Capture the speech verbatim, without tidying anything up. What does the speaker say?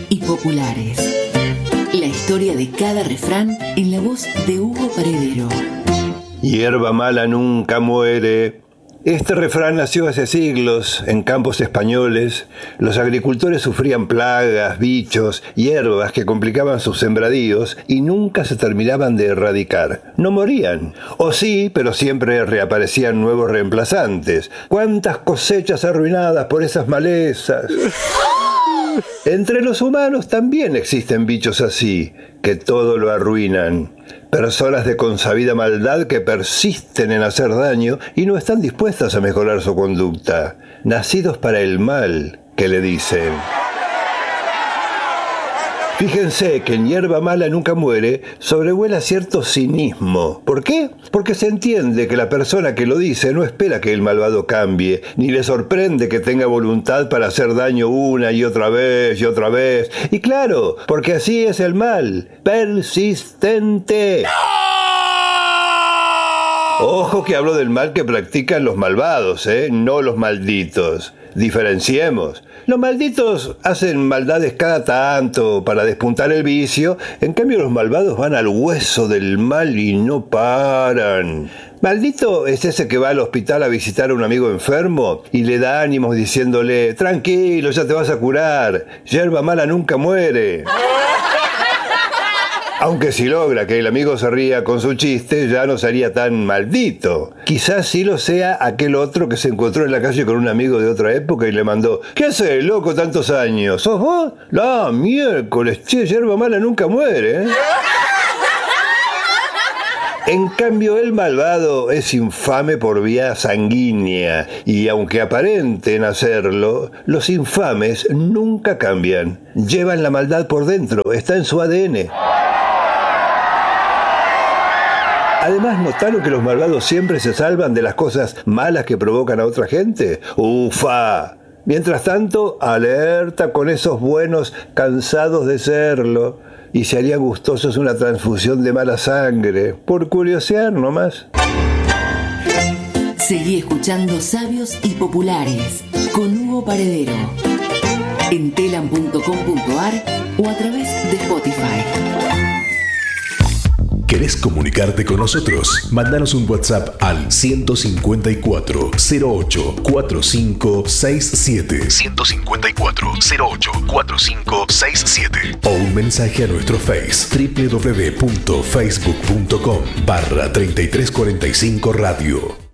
y populares. La historia de cada refrán en la voz de Hugo Paredero. Hierba mala nunca muere. Este refrán nació hace siglos en campos españoles. Los agricultores sufrían plagas, bichos, hierbas que complicaban sus sembradíos y nunca se terminaban de erradicar. No morían. O sí, pero siempre reaparecían nuevos reemplazantes. ¿Cuántas cosechas arruinadas por esas malezas? Entre los humanos también existen bichos así, que todo lo arruinan. Personas de consabida maldad que persisten en hacer daño y no están dispuestas a mejorar su conducta. Nacidos para el mal, que le dicen. Fíjense que en Hierba mala nunca muere sobrevuela cierto cinismo. ¿Por qué? Porque se entiende que la persona que lo dice no espera que el malvado cambie, ni le sorprende que tenga voluntad para hacer daño una y otra vez y otra vez. Y claro, porque así es el mal, persistente. Ojo que hablo del mal que practican los malvados, ¿eh? No los malditos. Diferenciemos. Los malditos hacen maldades cada tanto para despuntar el vicio, en cambio los malvados van al hueso del mal y no paran. Maldito es ese que va al hospital a visitar a un amigo enfermo y le da ánimos diciéndole: tranquilo, ya te vas a curar, hierba mala nunca muere. Aunque si logra que el amigo se ría con su chiste, ya no sería tan maldito. Quizás sí lo sea aquel otro que se encontró en la calle con un amigo de otra época y le mandó: ¿qué haces, loco, tantos años? ¿Sos vos? No, miércoles, che, hierba mala nunca muere, ¿eh? En cambio, el malvado es infame por vía sanguínea, y aunque aparenten hacerlo, los infames nunca cambian. Llevan la maldad por dentro, está en su A D N. Además, ¿notaron que los malvados siempre se salvan de las cosas malas que provocan a otra gente? ¡Ufa! Mientras tanto, alerta con esos buenos cansados de serlo. Y se haría gustosos una transfusión de mala sangre, por curiosear nomás. Seguí escuchando Sabios y Populares con Hugo Paredero en telam punto com punto ar o a través de Spotify. ¿Querés comunicarte con nosotros? Mándanos un WhatsApp al ciento cincuenta y cuatro, cero ocho, cuarenta y cinco sesenta y siete. ciento cincuenta y cuatro, cero ocho, cuarenta y cinco sesenta y siete. O un mensaje a nuestro Face, doble u doble u doble u punto facebook punto com barra treinta y tres cuarenta y cinco radio.